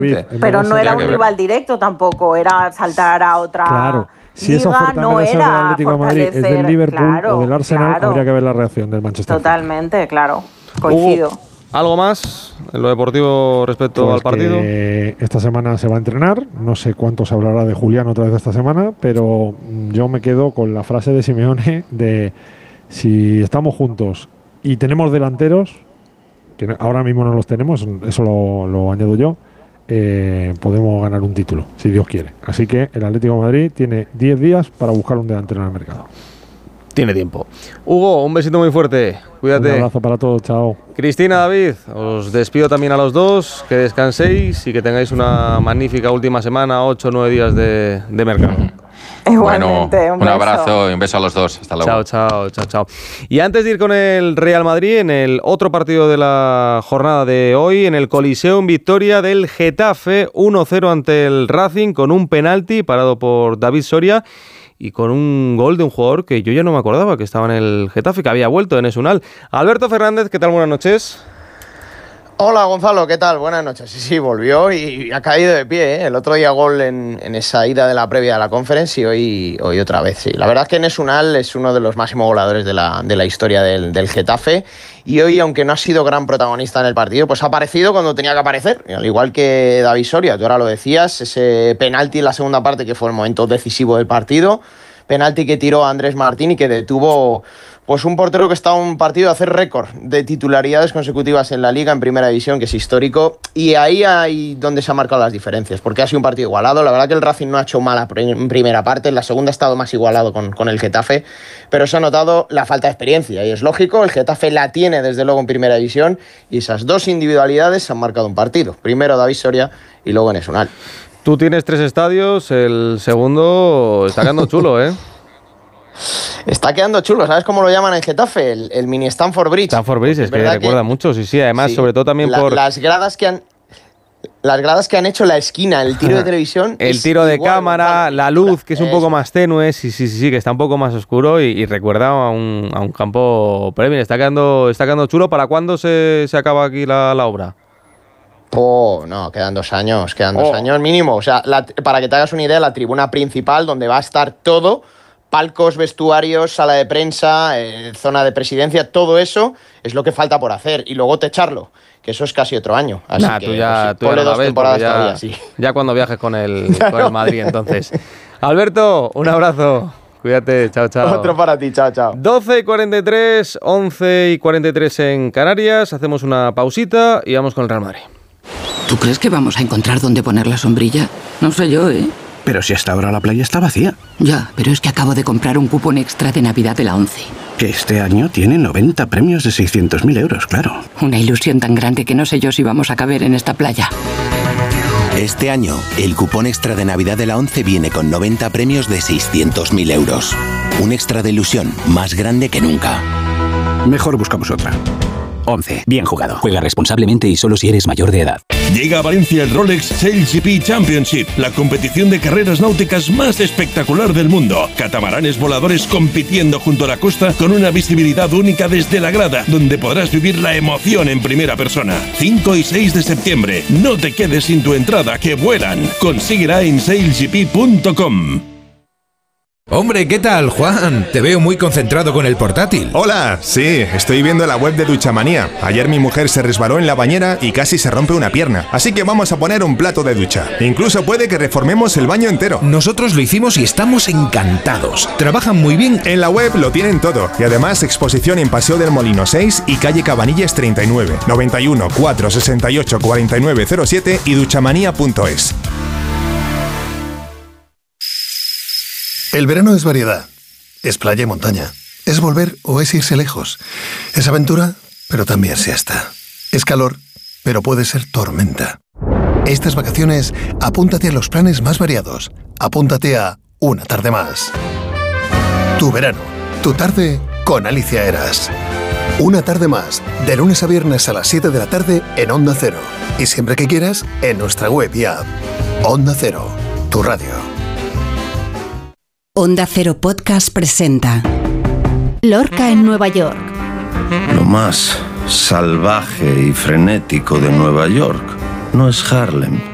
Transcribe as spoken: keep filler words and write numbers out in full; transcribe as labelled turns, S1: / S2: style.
S1: Pero no era un rival directo tampoco, era saltar a otra
S2: claro. Si
S1: liga,
S2: esa fortaleza
S1: no
S2: del
S1: era
S2: Atlético de Madrid es del Liverpool
S1: claro,
S2: o del Arsenal,
S1: claro.
S2: habría que ver la reacción del Manchester City.
S1: Totalmente, claro, coincido.
S3: Hugo, ¿algo más en lo deportivo respecto
S2: pues
S3: al partido?
S2: Que esta semana se va a entrenar, no sé cuánto se hablará de Julián otra vez esta semana, pero yo me quedo con la frase de Simeone de si estamos juntos y tenemos delanteros, que ahora mismo no los tenemos, eso lo, lo añado yo, eh, podemos ganar un título, si Dios quiere. Así que el Atlético de Madrid tiene diez días para buscar un delantero en el mercado.
S3: Tiene tiempo. Hugo, un besito muy fuerte. Cuídate.
S2: Un abrazo para todos, chao.
S3: Cristina, David, os despido también a los dos, que descanséis y que tengáis una magnífica última semana, ocho o nueve días de, de mercado.
S1: Igualmente,
S4: bueno,
S1: un,
S4: un abrazo y un beso a los dos. Hasta luego.
S3: Chao, chao, chao, chao. Y antes de ir con el Real Madrid, en el otro partido de la jornada de hoy, en el Coliseo, en victoria del Getafe, uno cero ante el Racing, con un penalti parado por David Soria y con un gol de un jugador que yo ya no me acordaba que estaba en el Getafe, que había vuelto en Esunal. Alberto Fernández, ¿qué tal? Buenas noches.
S5: Hola Gonzalo, ¿qué tal? Buenas noches. Sí, sí, volvió y ha caído de pie, ¿eh? El otro día gol en, en esa ida de la previa de la Conference y hoy, hoy otra vez, sí. La verdad es que Enes Unal es uno de los máximos goleadores de la, de la historia del, del Getafe y hoy, aunque no ha sido gran protagonista en el partido, pues ha aparecido cuando tenía que aparecer, al igual que David Soria, tú ahora lo decías, ese penalti en la segunda parte que fue el momento decisivo del partido, penalti que tiró a Andrés Martín y que detuvo... Pues un portero que está a un partido de hacer récord de titularidades consecutivas en la Liga, en Primera División, que es histórico, y ahí hay donde se han marcado las diferencias, porque ha sido un partido igualado. La verdad que el Racing no ha hecho mala en primera parte, en la segunda ha estado más igualado con, con el Getafe, pero se ha notado la falta de experiencia, y es lógico, el Getafe la tiene desde luego en Primera División, y esas dos individualidades han marcado un partido. Primero David Soria y luego Enes Unal.
S3: Tú tienes tres estadios, el segundo está quedando chulo, ¿eh?
S5: Está quedando chulo, ¿sabes cómo lo llaman en Getafe? El, el mini Stamford Bridge.
S3: Stamford Bridge, es que recuerda que, mucho, sí, sí, además, sí, sobre todo también
S5: la,
S3: por...
S5: Las gradas que han... Las gradas que han hecho la esquina, el tiro de televisión.
S3: El tiro de igual, cámara, igual, la luz, que es un poco más tenue, sí, sí, sí, sí, que está un poco más oscuro y, y recuerda a un, a un campo Premier. Está quedando, está quedando chulo. ¿Para cuándo se, se acaba aquí la, la obra?
S5: Oh, no, quedan dos años, quedan oh. dos años mínimo. O sea, la, para que te hagas una idea, la tribuna principal, donde va a estar todo, palcos, vestuarios, sala de prensa, eh, zona de presidencia, todo eso es lo que falta por hacer. Y luego techarlo, que eso es casi otro año. Así
S3: nah,
S5: que
S3: tú ya,
S5: pues,
S3: tú ya no
S5: dos
S3: ves,
S5: temporadas
S3: ya,
S5: todavía, sí.
S3: Ya cuando viajes con el, claro. con el Madrid, entonces. Alberto, un abrazo. Cuídate, chao, chao.
S5: Otro para ti, chao, chao.
S3: doce y cuarenta y tres, once y cuarenta y tres en Canarias. Hacemos una pausita y vamos con el Real Madrid.
S6: ¿Tú crees que vamos a encontrar dónde poner la sombrilla? No sé yo, ¿eh?
S7: Pero si hasta ahora la playa está vacía.
S6: Ya, pero es que acabo de comprar un cupón extra de Navidad de la ONCE.
S7: Que este año tiene noventa premios de seiscientos mil euros, claro.
S6: Una ilusión tan grande que no sé yo si vamos a caber en esta playa.
S8: Este año, el cupón extra de Navidad de la ONCE viene con noventa premios de seiscientos mil euros. Un extra de ilusión más grande que nunca.
S7: Mejor buscamos otra.
S9: once. Bien jugado. Juega responsablemente y solo si eres mayor de edad.
S10: Llega a Valencia el Rolex Sail G P Championship, la competición de carreras náuticas más espectacular del mundo. Catamaranes voladores compitiendo junto a la costa con una visibilidad única desde la grada, donde podrás vivir la emoción en primera persona. cinco y seis de septiembre. No te quedes sin tu entrada, que vuelan. Consíguela en sail g p punto com.
S11: Hombre, ¿qué tal, Juan? Te veo muy concentrado con el portátil.
S12: Hola, sí, estoy viendo la web de Duchamanía. Ayer mi mujer se resbaló en la bañera y casi se rompe una pierna. Así que vamos a poner un plato de ducha. Incluso puede que reformemos el baño entero.
S11: Nosotros lo hicimos y estamos encantados. Trabajan muy bien.
S12: En la web lo tienen todo. Y además exposición en Paseo del Molino seis y calle Cabanillas treinta y nueve, noventa y uno, cuatrocientos sesenta y ocho, cuarenta y nueve cero siete y duchamanía punto es.
S13: El verano es variedad, es playa y montaña, es volver o es irse lejos, es aventura, pero también siesta, es calor, pero puede ser tormenta. Estas vacaciones, apúntate a los planes más variados, apúntate a Una Tarde Más. Tu verano, tu tarde con Alicia Eras. Una Tarde Más, de lunes a viernes a las siete de la tarde en Onda Cero. Y siempre que quieras, en nuestra web y app. Onda Cero, tu radio.
S14: Onda Cero Podcast presenta Lorca en Nueva York.
S15: Lo más salvaje y frenético de Nueva York no es Harlem,